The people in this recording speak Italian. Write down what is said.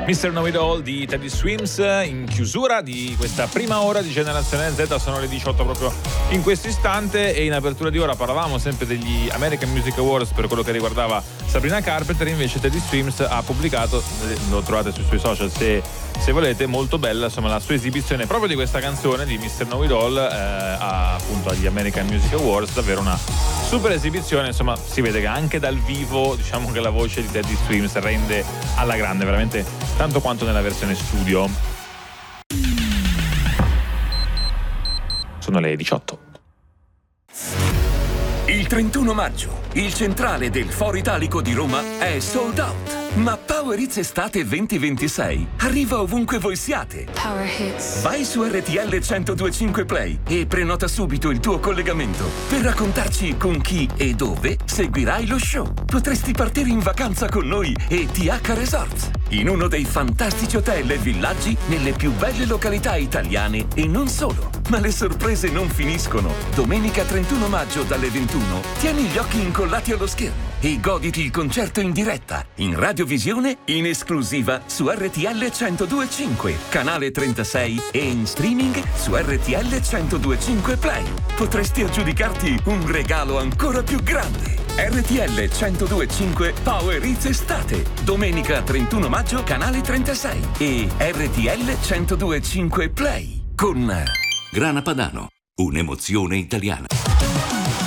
Mr. Know It All di Teddy Swims in chiusura di questa prima ora di Generazione Z. Sono le 18 proprio in questo istante e in apertura di ora parlavamo sempre degli American Music Awards per quello che riguardava Sabrina Carpenter. Invece Teddy Swims ha pubblicato, lo trovate sui suoi social se volete, molto bella insomma la sua esibizione proprio di questa canzone di Mr. Know It All appunto agli American Music Awards. Davvero una super esibizione, insomma si vede che anche dal vivo diciamo che la voce di Teddy Swims rende alla grande, veramente tanto quanto nella versione studio. Sono le 18. Il 31 maggio, il centrale del Foro Italico di Roma è sold out. Ma Power Hits Estate 2026 arriva ovunque voi siate. Power Hits. Vai su RTL 102.5 Play e prenota subito il tuo collegamento per raccontarci con chi e dove seguirai lo show. Potresti partire in vacanza con noi e TH Resorts, in uno dei fantastici hotel e villaggi nelle più belle località italiane e non solo. Ma le sorprese non finiscono. Domenica 31 maggio dalle 21 tieni gli occhi incollati allo schermo e goditi il concerto in diretta, in radiovisione, in esclusiva su RTL 102.5, canale 36 e in streaming su RTL 102.5 Play. Potresti aggiudicarti un regalo ancora più grande. RTL 102.5 Power Hits Estate, domenica 31 maggio, canale 36 e RTL 102.5 Play con Grana Padano, un'emozione italiana.